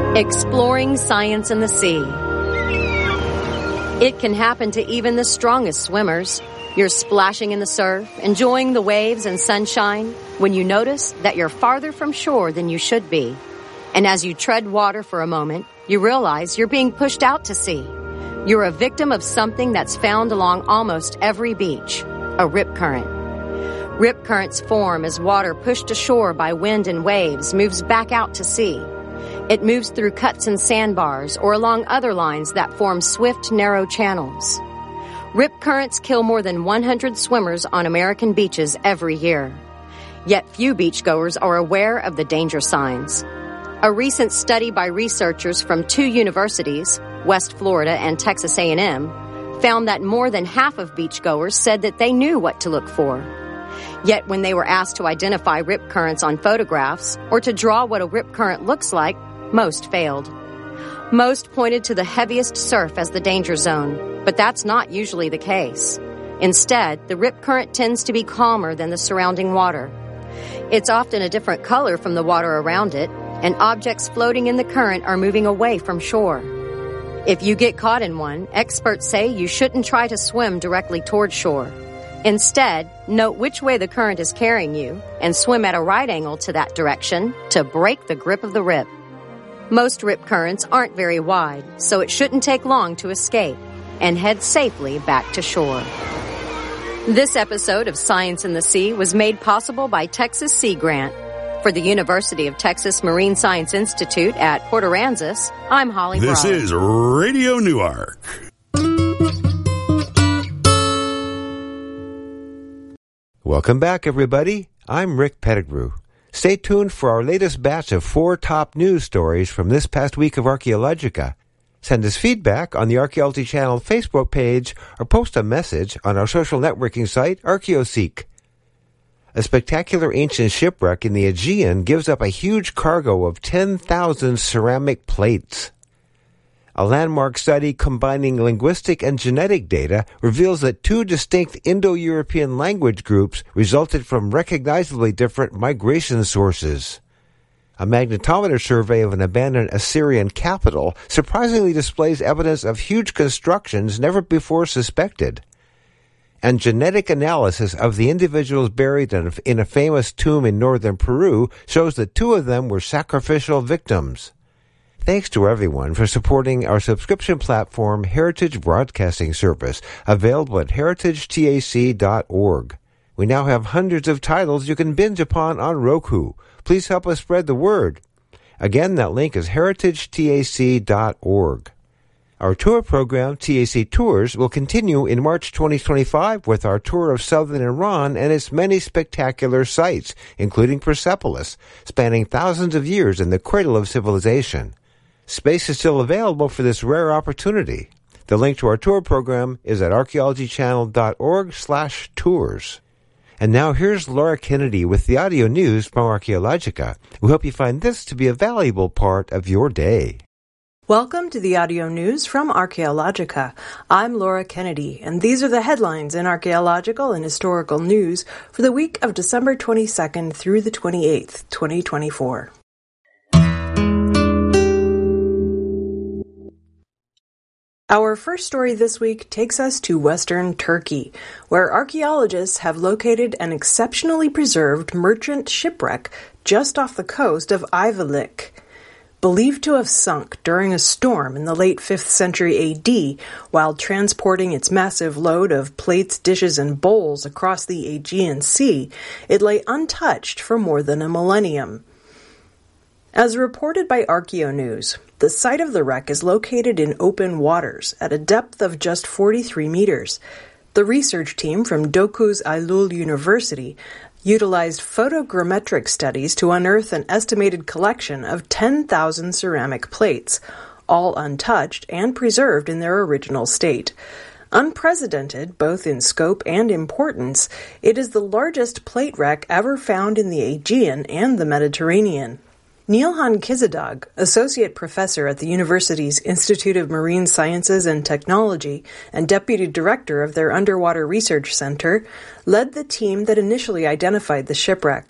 Exploring science in the sea. It can happen to even the strongest swimmers. You're splashing in the surf, enjoying the waves and sunshine, when you notice that you're farther from shore than you should be. And as you tread water for a moment, you realize you're being pushed out to sea. You're a victim of something that's found along almost every beach, a rip current. Rip currents form as water pushed ashore by wind and waves moves back out to sea. It moves through cuts and sandbars or along other lines that form swift, narrow channels. Rip currents kill more than 100 swimmers on American beaches every year. Yet few beachgoers are aware of the danger signs. A recent study by researchers from 2 universities, West Florida and Texas A&M, found that more than half of beachgoers said that they knew what to look for. Yet when they were asked to identify rip currents on photographs or to draw what a rip current looks like, most failed. Most pointed to the heaviest surf as the danger zone, but that's not usually the case. Instead, the rip current tends to be calmer than the surrounding water. It's often a different color from the water around it, and objects floating in the current are moving away from shore. If you get caught in one, experts say you shouldn't try to swim directly toward shore. Instead, note which way the current is carrying you and swim at a right angle to that direction to break the grip of the rip. Most rip currents aren't very wide, so it shouldn't take long to escape and head safely back to shore. This episode of Science in the Sea was made possible by Texas Sea Grant. For the University of Texas Marine Science Institute at Port Aransas, I'm Holly Brown. This is Radio Newark. Welcome back, everybody. I'm Rick Pettigrew. Stay tuned for our latest batch of 4 top news stories from this past week of Archaeologica. Send us feedback on the Archaeology Channel Facebook page or post a message on our social networking site, ArchaeoSeek. A spectacular ancient shipwreck in the Aegean gives up a huge cargo of 10,000 ceramic plates. A landmark study combining linguistic and genetic data reveals that 2 distinct Indo-European language groups resulted from recognizably different migration sources. A magnetometer survey of an abandoned Assyrian capital surprisingly displays evidence of huge constructions never before suspected. And genetic analysis of the individuals buried in a famous tomb in northern Peru shows that 2 of them were sacrificial victims. Thanks to everyone for supporting our subscription platform, Heritage Broadcasting Service, available at heritagetac.org. We now have hundreds of titles you can binge upon on Roku. Please help us spread the word. Again, that link is heritagetac.org. Our tour program, TAC Tours, will continue in March 2025 with our tour of southern Iran and its many spectacular sites, including Persepolis, spanning thousands of years in the cradle of civilization. Space is still available for this rare opportunity. The link to our tour program is at archaeologychannel.org/tours. And now here's Laura Kennedy with the audio news from Archaeologica. We hope you find this to be a valuable part of your day. Welcome to the audio news from Archaeologica. I'm Laura Kennedy, and these are the headlines in archaeological and historical news for the week of December 22nd through the 28th, 2024. Our first story this week takes us to western Turkey, where archaeologists have located an exceptionally preserved merchant shipwreck just off the coast of Ayvalık. Believed to have sunk during a storm in the late 5th century AD while transporting its massive load of plates, dishes, and bowls across the Aegean Sea, it lay untouched for more than a millennium. As reported by ArchaeoNews, the site of the wreck is located in open waters at a depth of just 43 meters. The research team from Dokuz Eylül University utilized photogrammetric studies to unearth an estimated collection of 10,000 ceramic plates, all untouched and preserved in their original state. Unprecedented, both in scope and importance, it is the largest plate wreck ever found in the Aegean and the Mediterranean. Nilhan Kizadog, associate professor at the university's Institute of Marine Sciences and Technology and deputy director of their underwater research center, led the team that initially identified the shipwreck.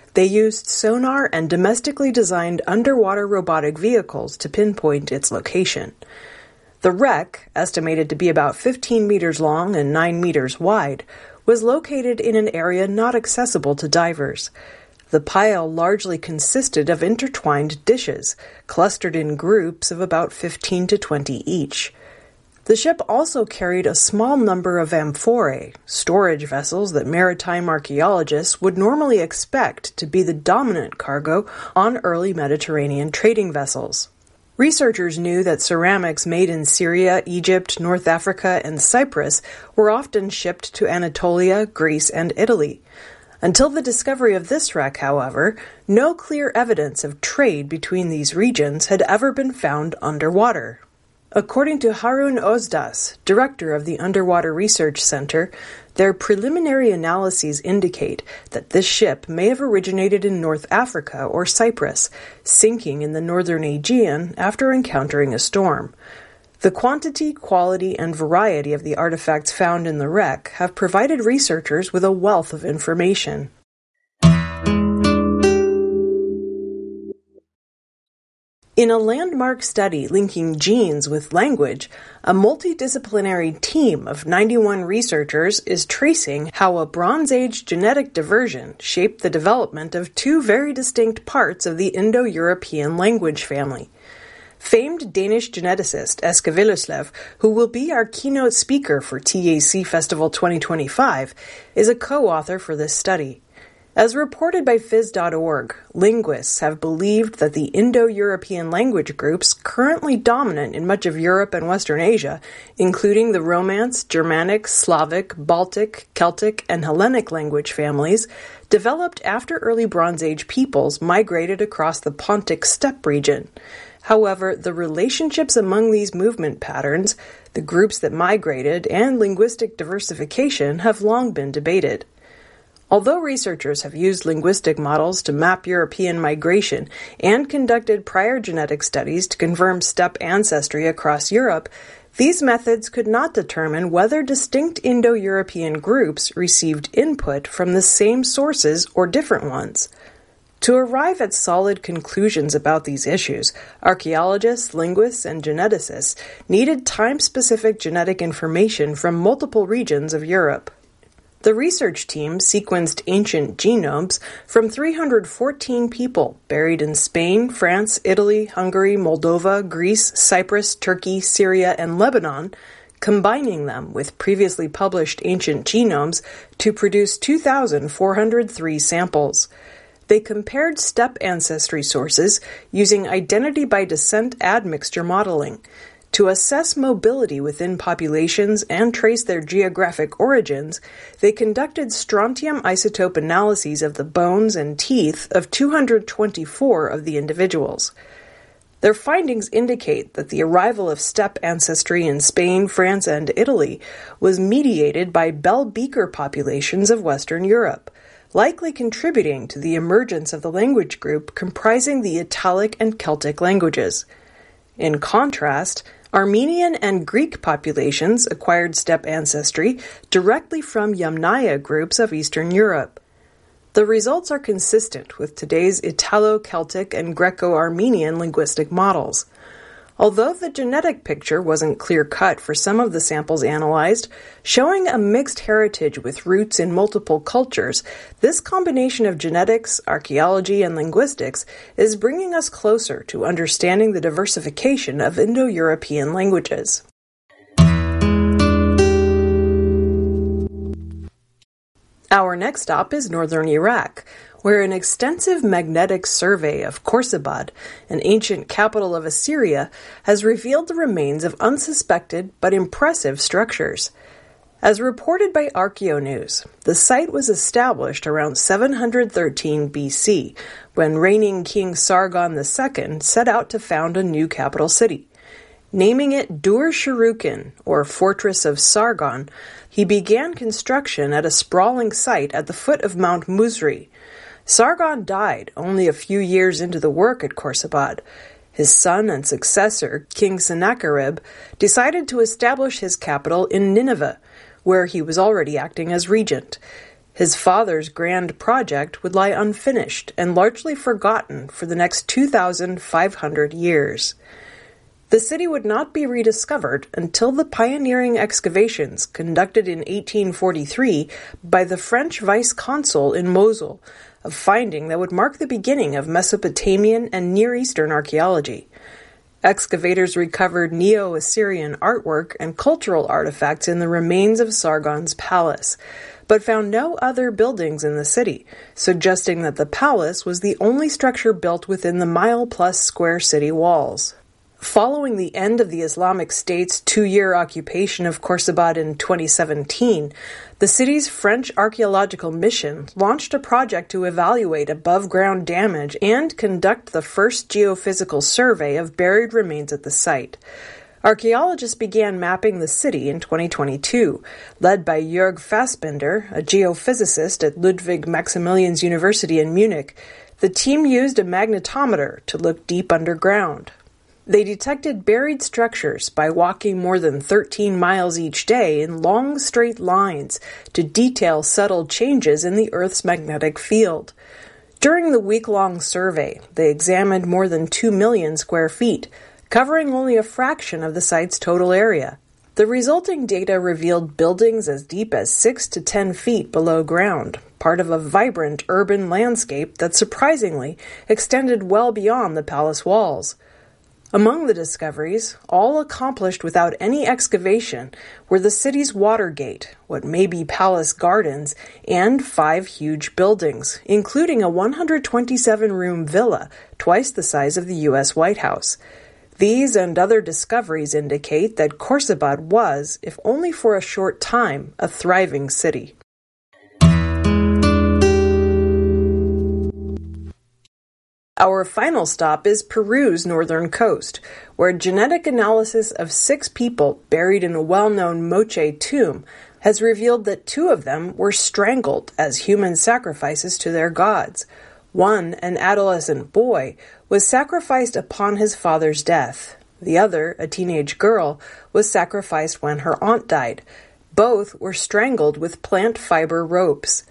They used sonar and domestically designed underwater robotic vehicles to pinpoint its location. The wreck, estimated to be about 15 meters long and 9 meters wide, was located in an area not accessible to divers. The pile largely consisted of intertwined dishes, clustered in groups of about 15 to 20 each. The ship also carried a small number of amphorae, storage vessels that maritime archaeologists would normally expect to be the dominant cargo on early Mediterranean trading vessels. Researchers knew that ceramics made in Syria, Egypt, North Africa, and Cyprus were often shipped to Anatolia, Greece, and Italy. Until the discovery of this wreck, however, no clear evidence of trade between these regions had ever been found underwater. According to Harun Ozdas, director of the Underwater Research Center, their preliminary analyses indicate that this ship may have originated in North Africa or Cyprus, sinking in the northern Aegean after encountering a storm. The quantity, quality, and variety of the artifacts found in the wreck have provided researchers with a wealth of information. In a landmark study linking genes with language, a multidisciplinary team of 91 researchers is tracing how a Bronze Age genetic diversion shaped the development of two very distinct parts of the Indo-European language family. Famed Danish geneticist Eske Willerslev, who will be our keynote speaker for TAC Festival 2025, is a co-author for this study. As reported by Phys.org, linguists have believed that the Indo-European language groups currently dominant in much of Europe and Western Asia, including the Romance, Germanic, Slavic, Baltic, Celtic, and Hellenic language families, developed after early Bronze Age peoples migrated across the Pontic steppe region. However, the relationships among these movement patterns, the groups that migrated, and linguistic diversification have long been debated. Although researchers have used linguistic models to map European migration and conducted prior genetic studies to confirm steppe ancestry across Europe, these methods could not determine whether distinct Indo-European groups received input from the same sources or different ones. To arrive at solid conclusions about these issues, archaeologists, linguists, and geneticists needed time-specific genetic information from multiple regions of Europe. The research team sequenced ancient genomes from 314 people buried in Spain, France, Italy, Hungary, Moldova, Greece, Cyprus, Turkey, Syria, and Lebanon, combining them with previously published ancient genomes to produce 2,403 samples. They compared steppe ancestry sources using identity-by-descent admixture modeling. To assess mobility within populations and trace their geographic origins, they conducted strontium isotope analyses of the bones and teeth of 224 of the individuals. Their findings indicate that the arrival of steppe ancestry in Spain, France, and Italy was mediated by Bell Beaker populations of Western Europe, likely contributing to the emergence of the language group comprising the Italic and Celtic languages. In contrast, Armenian and Greek populations acquired steppe ancestry directly from Yamnaya groups of Eastern Europe. The results are consistent with today's Italo-Celtic and Greco-Armenian linguistic models. Although the genetic picture wasn't clear-cut for some of the samples analyzed, showing a mixed heritage with roots in multiple cultures, this combination of genetics, archaeology, and linguistics is bringing us closer to understanding the diversification of Indo-European languages. Our next stop is northern Iraq, where an extensive magnetic survey of Khorsabad, an ancient capital of Assyria, has revealed the remains of unsuspected but impressive structures. As reported by ArchaeoNews, the site was established around 713 BC, when reigning King Sargon II set out to found a new capital city. Naming it Dur-Sharrukin, or Fortress of Sargon, he began construction at a sprawling site at the foot of Mount Musri. Sargon died only a few years into the work at Khorsabad. His son and successor, King Sennacherib, decided to establish his capital in Nineveh, where he was already acting as regent. His father's grand project would lie unfinished and largely forgotten for the next 2,500 years. The city would not be rediscovered until the pioneering excavations conducted in 1843 by the French vice-consul in Mosul, a finding that would mark the beginning of Mesopotamian and Near Eastern archaeology. Excavators recovered Neo-Assyrian artwork and cultural artifacts in the remains of Sargon's palace, but found no other buildings in the city, suggesting that the palace was the only structure built within the mile-plus square city walls. Following the end of the Islamic State's 2-year occupation of Khorsabad in 2017, the city's French archaeological mission launched a project to evaluate above-ground damage and conduct the first geophysical survey of buried remains at the site. Archaeologists began mapping the city in 2022, led by Jörg Fassbinder, a geophysicist at Ludwig Maximilians University in Munich. The team used a magnetometer to look deep underground. They detected buried structures by walking more than 13 miles each day in long straight lines to detail subtle changes in the Earth's magnetic field. During the week-long survey, they examined more than 2 million square feet, covering only a fraction of the site's total area. The resulting data revealed buildings as deep as 6 to 10 feet below ground, part of a vibrant urban landscape that surprisingly extended well beyond the palace walls. Among the discoveries, all accomplished without any excavation, were the city's water gate, what may be palace gardens, and 5 huge buildings, including a 127-room villa, twice the size of the U.S. White House. These and other discoveries indicate that Khorsabad was, if only for a short time, a thriving city. Our final stop is Peru's northern coast, where genetic analysis of 6 people buried in a well-known Moche tomb has revealed that 2 of them were strangled as human sacrifices to their gods. One, an adolescent boy, was sacrificed upon his father's death. The other, a teenage girl, was sacrificed when her aunt died. Both were strangled with plant fiber ropes.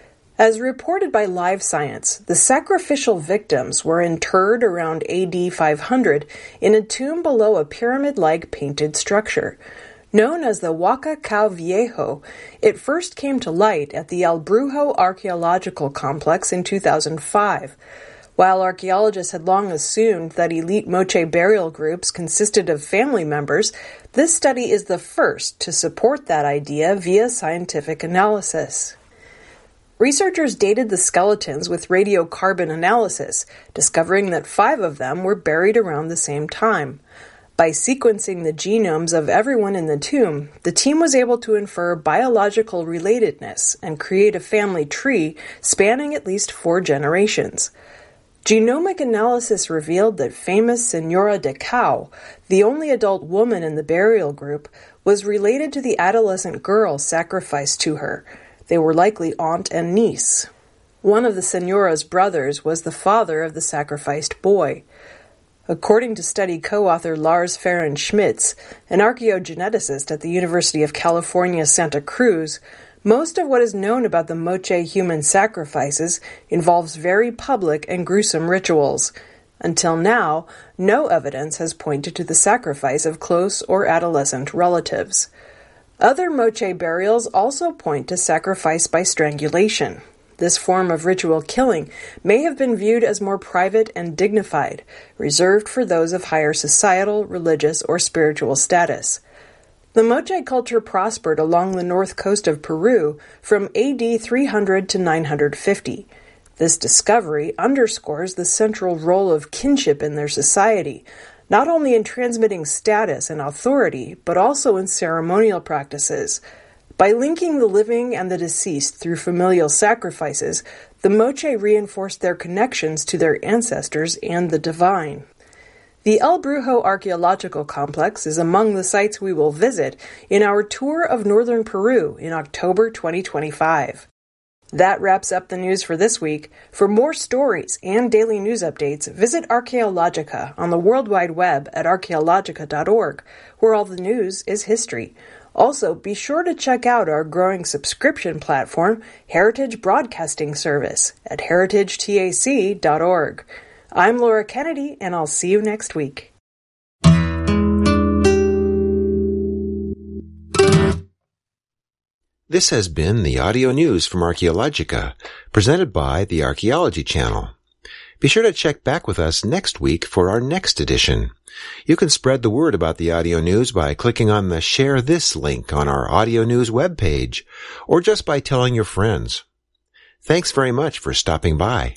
As reported by Live Science, the sacrificial victims were interred around AD 500 in a tomb below a pyramid-like painted structure. Known as the Huaca Cao Viejo, it first came to light at the El Brujo Archaeological Complex in 2005. While archaeologists had long assumed that elite Moche burial groups consisted of family members, this study is the first to support that idea via scientific analysis. Researchers dated the skeletons with radiocarbon analysis, discovering that 5 of them were buried around the same time. By sequencing the genomes of everyone in the tomb, the team was able to infer biological relatedness and create a family tree spanning at least 4 generations. Genomic analysis revealed that famous Senora de Cao, the only adult woman in the burial group, was related to the adolescent girl sacrificed to her. They were likely aunt and niece. One of the Senora's brothers was the father of the sacrificed boy. According to study co-author Lars Fehren Schmitz, an archaeogeneticist at the University of California, Santa Cruz, most of what is known about the Moche human sacrifices involves very public and gruesome rituals. Until now, no evidence has pointed to the sacrifice of close or adolescent relatives. Other Moche burials also point to sacrifice by strangulation. This form of ritual killing may have been viewed as more private and dignified, reserved for those of higher societal, religious, or spiritual status. The Moche culture prospered along the north coast of Peru from AD 300 to 950. This discovery underscores the central role of kinship in their society, not only in transmitting status and authority, but also in ceremonial practices. By linking the living and the deceased through familial sacrifices, the Moche reinforced their connections to their ancestors and the divine. The El Brujo Archaeological Complex is among the sites we will visit in our tour of northern Peru in October 2025. That wraps up the news for this week. For more stories and daily news updates, visit Archaeologica on the World Wide Web at archaeologica.org, where all the news is history. Also, be sure to check out our growing subscription platform, Heritage Broadcasting Service, at heritagetac.org. I'm Laura Kennedy, and I'll see you next week. This has been the audio news from Archaeologica, presented by the Archaeology Channel. Be sure to check back with us next week for our next edition. You can spread the word about the audio news by clicking on the Share This link on our audio news webpage, or just by telling your friends. Thanks very much for stopping by.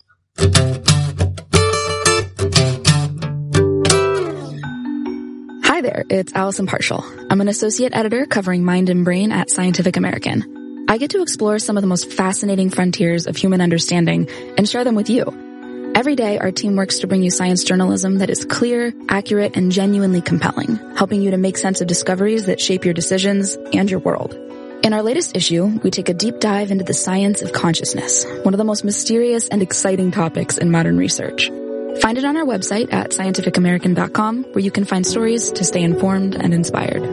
Hi there, it's Allison Partial. I'm an associate editor covering Mind and Brain at Scientific American. I get to explore some of the most fascinating frontiers of human understanding and share them with you. Every day, our team works to bring you science journalism that is clear, accurate, and genuinely compelling, helping you to make sense of discoveries that shape your decisions and your world. In our latest issue, we take a deep dive into the science of consciousness, one of the most mysterious and exciting topics in modern research. Find it on our website at scientificamerican.com, where you can find stories to stay informed and inspired.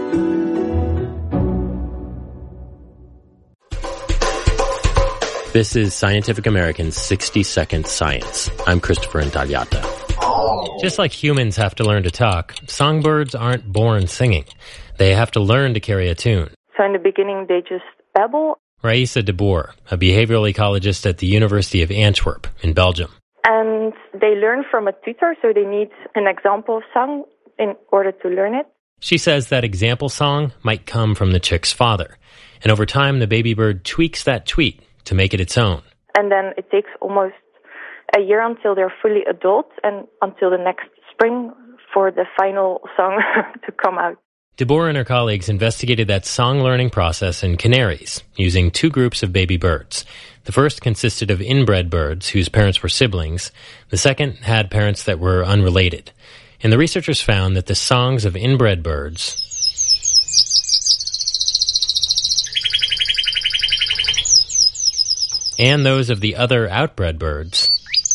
This is Scientific American's 60-Second Science. I'm Christopher Intagliata. Just like humans have to learn to talk, songbirds aren't born singing. They have to learn to carry a tune. So in the beginning, they just babble. Raissa de Boer, a behavioral ecologist at the University of Antwerp in Belgium. And they learn from a tutor, so they need an example song in order to learn it. She says that example song might come from the chick's father. And over time, the baby bird tweaks that tweet to make it its own. And then it takes almost a year until they're fully adult and until the next spring for the final song to come out. De Boer and her colleagues investigated that song learning process in canaries using two groups of baby birds. The first consisted of inbred birds whose parents were siblings. The second had parents that were unrelated. And the researchers found that the songs of inbred birds and those of the other outbred birds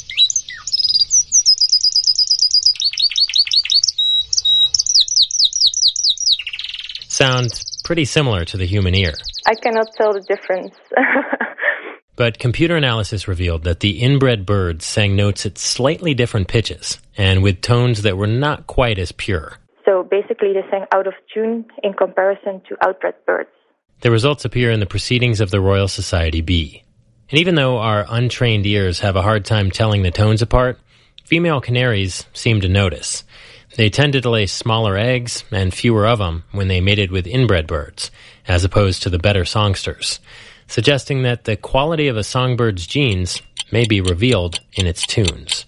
sound pretty similar to the human ear. I cannot tell the difference. But computer analysis revealed that the inbred birds sang notes at slightly different pitches and with tones that were not quite as pure. So basically they sang out of tune in comparison to outbred birds. The results appear in the Proceedings of the Royal Society B. And even though our untrained ears have a hard time telling the tones apart, female canaries seem to notice. They tended to lay smaller eggs and fewer of them when they mated with inbred birds, as opposed to the better songsters, suggesting that the quality of a songbird's genes may be revealed in its tunes.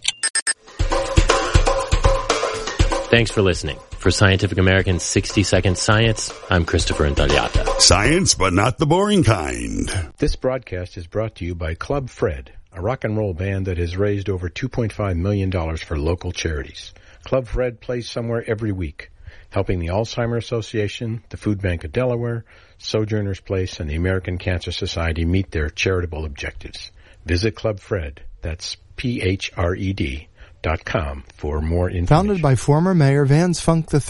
Thanks for listening. For Scientific American's 60-Second Science, I'm Christopher Intagliata. Science, but not the boring kind. This broadcast is brought to you by Club Fred, a rock and roll band that has raised over $2.5 million for local charities. Club Fred plays somewhere every week, helping the Alzheimer's Association, the Food Bank of Delaware, Sojourner's Place, and the American Cancer Society meet their charitable objectives. Visit Club Fred, that's PHRED.com, for more information. Founded by former Mayor Vance Funk III.